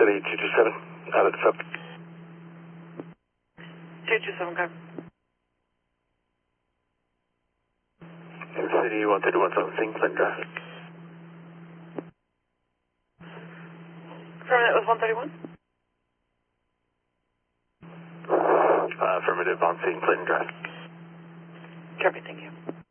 City 227, out of the sub. 227, go. City 131 something, Clinton Drive. Affirmative, that was 131? Affirmative, on scene, Clinton Drive. Copy, thank you.